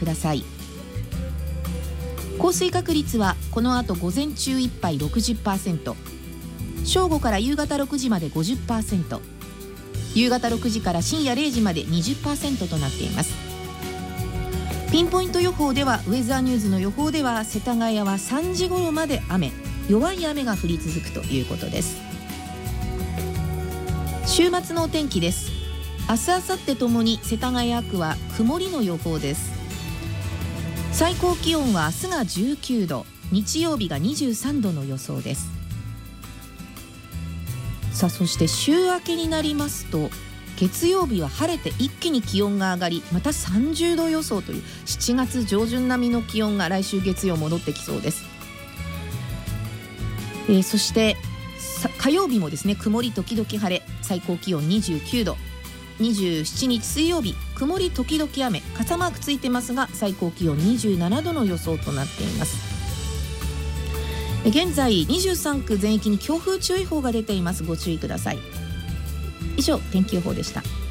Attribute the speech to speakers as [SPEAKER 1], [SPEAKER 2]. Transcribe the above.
[SPEAKER 1] ださい。降水確率はこの後午前中いっぱい 60%、 正午から夕方6時まで 50%、 夕方6時から深夜0時まで 20% となっています。ピンポイント予報では、ウェザーニューズの予報では世田谷は3時頃まで雨、弱い雨が降り続くということです。週末のお天気です。明日明後日ともに世田谷区は曇りの予報です。最高気温は明日が19度、日曜日が23度の予想です。さあ、そして週明けになりますと、月曜日は晴れて一気に気温が上がり、また30度予想という7月上旬並みの気温が来週月曜戻ってきそうです。そして火曜日もですね、曇り時々晴れ、最高気温29度、27日水曜日曇り時々雨、傘マークついてますが最高気温27度の予想となっています。現在23区全域に強風注意報が出ています。ご注意ください。以上、天気予報でした。